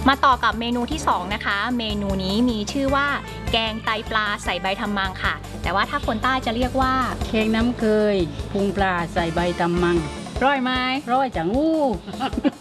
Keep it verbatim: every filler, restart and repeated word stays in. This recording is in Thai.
มาต่อกับเมนูที่สองนะคะเมนูนี้มีชื่อว่าแกงไตปลาใส่ใบทำมังค่ะแต่ว่าถ้าคนใต้จะเรียกว่าแกงน้ำเคยพุงปลาใส่ใบตำมังร้อยไหมร้อยจังงู